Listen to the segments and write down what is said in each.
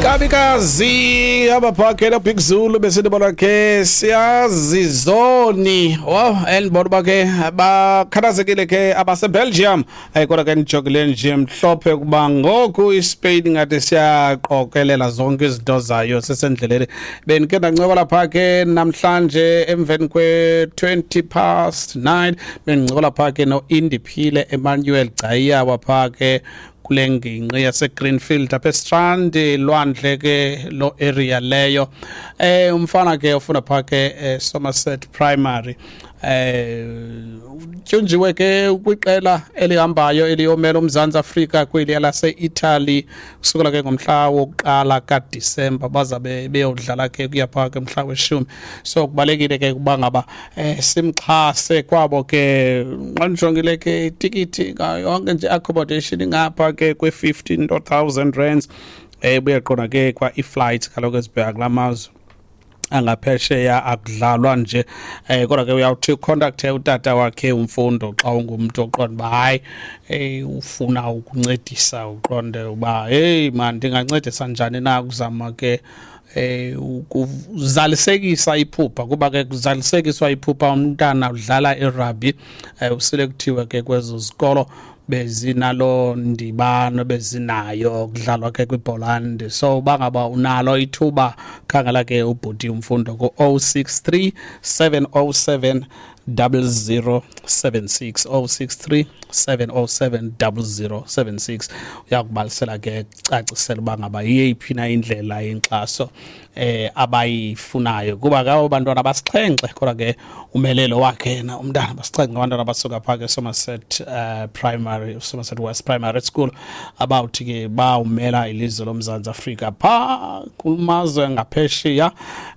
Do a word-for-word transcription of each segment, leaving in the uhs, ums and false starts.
Sabikazi abaphakela Big Zulu besidibona ke siyazizoni wow elibona bake bakhathazekile ke abase Belgium ayikona ke nijogile nje mhlophe kuba ngoku iSpain ngathi siyaqokelela zonke izinto zayo sesendleleni benike nanceba lapha ke namhlanje emveni kwe twenty past nine benginceba lapha ke no Indiphile Emmanuel Gcaya wapha ke kulenginqi yase Greenfield apha eStrand lwandle ke lo area leyo eh umfana ke ufuna phake Somerset Primary eh tshonjiwe ke kwiqela elihambayo eliyomela uMzantsi Afrika kweli lase Italy kusukela ke ngomhla wokuqala kaDisemba bazabe beyodlala ke kuyapha ke mhla weshumi so kubalekile ke kuba ngaba eh simxhase kwabo ke nqanjongile ke itikiti yonke nje accommodation ngapha ke kwe fifteen thousand rands eh buyaqona ke kwa i-flight kaloku esibheka kulamazwe angaphesheya akudlalwa nje eh kodwa ke uyawuthi contact utata wakhe umfundo xa ungumuntu oqonda ba hayi eh ufuna ukuncedisa uqonde uba hey man ndingancedisa njani na kuzama ke eh ukuzalisekisa iphupha kuba ke kuzalisekiswa iphupha umntana udlala irugby eh uselectiwe ke kwezo zikolo bezinalo ndibano bezinayo kudlalwa ke kwibholandi so bangaba unalo ithuba khangela ke ubhuti umfundo ku oh six three seven oh seven zero zero seven six oh six three seven oh seven zero zero seven six uyakubalisela ke cacisela bangaba yiphi na indlela yenxaso eh abayifunayo kuba kawo abantwana basixhenxe kodwa ke umelelo wakhe na umntana basixhenxe abantwana basuka phake Somerset uh, Primary Somerset West Primary School about ke bawumela ilizwe loMzantsi Afrika pha kumazwe ngaphesheya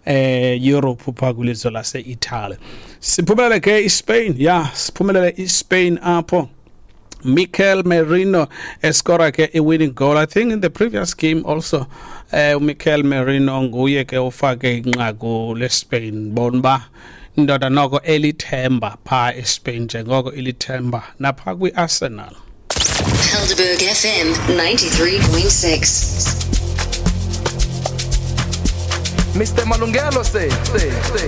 eh Europe pha kulizwe lase Italy siphumelele ke iSpain ya siphumelele iSpain apho Mikel Merino scored ke a winning goal. I think in the previous game also uh, Mikel Merino nguye ke ufake inqaku leSpain bonba indoda noko elithemba pha eSpain njengoko elithemba napha kwiArsenal. Helderberg F M ninety-three point six. Mister Malungelo say, say, say.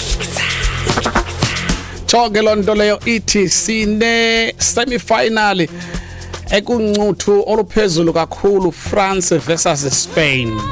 Chonke lonto leyo ithi sine semi-final ekuncuthu oluphezulu kakhulu France versus Spain.